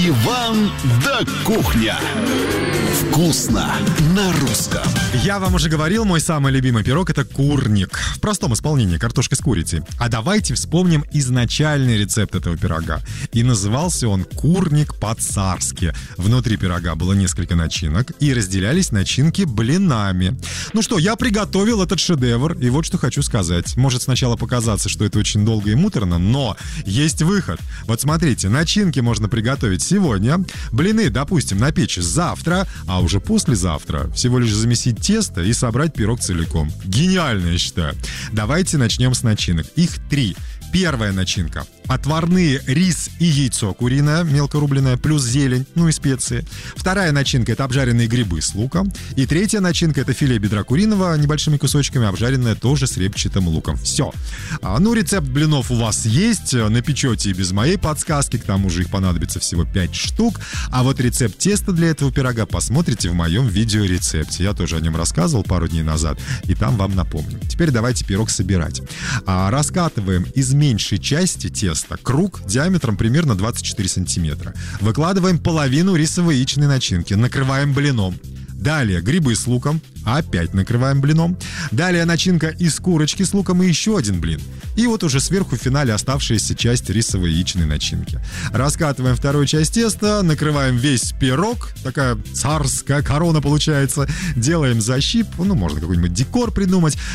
Иван да Кухня. Вкусно на русском. Я вам уже говорил, мой самый любимый пирог — это курник. В простом исполнении, картошка с курицей. А давайте вспомним изначальный рецепт этого пирога. И назывался он курник по-царски. Внутри пирога было несколько начинок, и разделялись начинки блинами. Ну что, я приготовил этот шедевр, и вот что хочу сказать. Может сначала показаться, что это очень долго и муторно, но есть выход. Вот смотрите, начинки можно приготовить сегодня, блины, допустим, напечь завтра, а уже послезавтра всего лишь замесить тесто и собрать пирог целиком. Гениально, я считаю. Давайте начнем с начинок. Их 3. Первая начинка — отварные рис и яйцо куриное, мелко рубленое, плюс зелень, ну и специи. Вторая начинка — это обжаренные грибы с луком. И третья начинка — это филе бедра куриного небольшими кусочками, обжаренное тоже с репчатым луком. Все. Ну, рецепт блинов у вас есть, напечете и без моей подсказки, к тому же их понадобится всего 5 штук. А вот рецепт теста для этого пирога посмотрите в моем видеорецепте. Я тоже о нем рассказывал пару дней назад, и там вам напомню. Теперь давайте пирог собирать. Раскатываем из меньшей части теста круг диаметром примерно 24 сантиметра. Выкладываем половину рисово-яичной начинки, накрываем блином. Далее грибы с луком, опять накрываем блином. Далее начинка из курочки с луком и еще один блин. И вот уже сверху в финале оставшаяся часть рисовой яичной начинки. Раскатываем вторую часть теста, накрываем весь пирог. Такая царская корона получается. Делаем защип, ну можно какой-нибудь декор придумать.